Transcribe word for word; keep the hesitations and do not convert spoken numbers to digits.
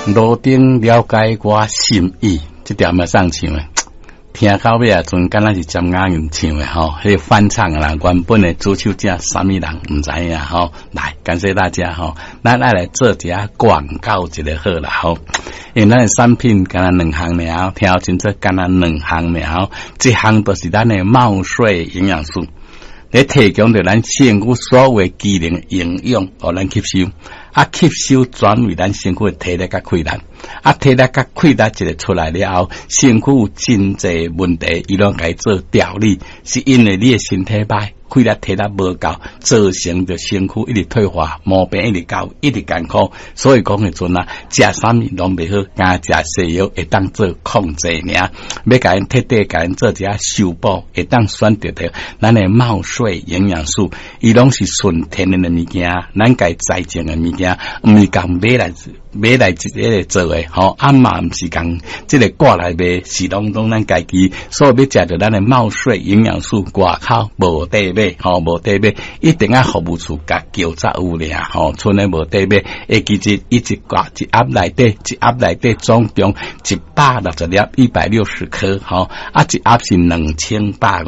路顶了解我心意，这条嘛上唱诶，听到尾啊，阵敢若是尖牙人唱诶吼，迄、那个翻唱啦，原本诶主唱者啥物人毋知影吼。来，感谢大家吼，咱爱来做一下广告一个好啦吼。因为咱诶产品敢若两项尔，听好清楚，敢若两项尔，一项就是咱诶茂水营养素，咧提供着咱身躯所有诶机能营养，互咱吸收。啊，吸收转为咱身躯的体力甲气力，啊，体力甲气力一个出来了后，身躯有真济问题，伊拢该做调理，是因为你的身体歹，气力体力无够，造成着身躯一直退化，毛病一直高，一直艰苦。所以讲迄阵啊，食啥物拢袂好，干食西药会当做控制尔，要甲因彻底甲因做一下修补，会当选择着咱的茂水营养素，伊拢是纯天然的物件，咱该栽种的物件。毋是讲买来买来即个做诶，吼啊嘛毋是讲即个挂来卖，是拢拢咱家己所要食着咱诶茂水营养素，外口无得买，吼无得买，一定要服务处甲叫才有咧，吼剩诶无得买，会记住一直挂一盒内底，一盒内底总共一百六十粒，一百六十颗，吼啊一盒是两千百。